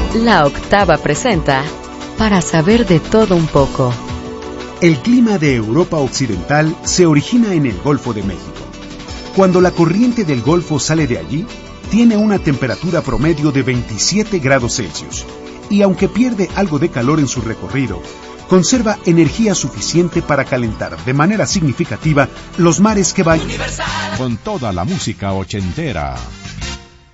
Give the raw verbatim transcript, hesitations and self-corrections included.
La Octava presenta Para saber de todo un poco. El clima de Europa Occidental se origina en el Golfo de México. Cuando la corriente del Golfo sale de allí, tiene una temperatura promedio de veintisiete grados Celsius y aunque pierde algo de calor en su recorrido, conserva energía suficiente para calentar de manera significativa los mares que bañan. Con toda la música ochentera.